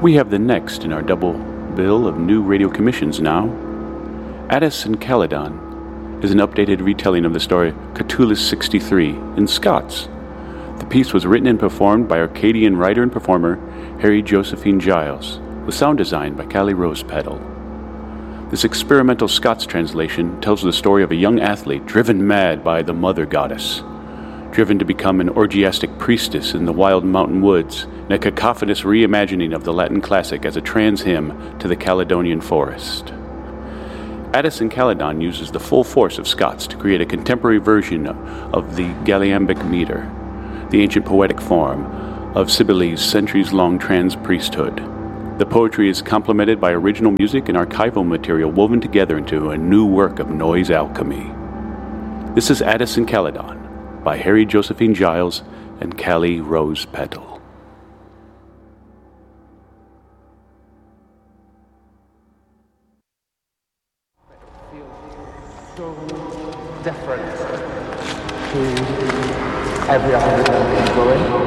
We have the next in our double bill of new radio commissions now. Addis and Caledon is an updated retelling of the story Catullus 63 in Scots. The piece was written and performed by Arcadian writer and performer Harry Josephine Giles, with sound design by Callie Rosepetal. This experimental Scots translation tells the story of a young athlete driven mad by the Mother Goddess, driven to become an orgiastic priestess in the wild mountain woods, in a cacophonous reimagining of the Latin classic as a trans hymn to the Caledonian forest. Addis and Caledon uses the full force of Scots to create a contemporary version of the Galliambic meter, the ancient poetic form of Cybele's centuries-long trans priesthood. The poetry is complemented by original music and archival material woven together into a new work of noise alchemy. This is Addis and Caledon by Harry Josephine Giles and Callie Rosepetal. So different to every other going.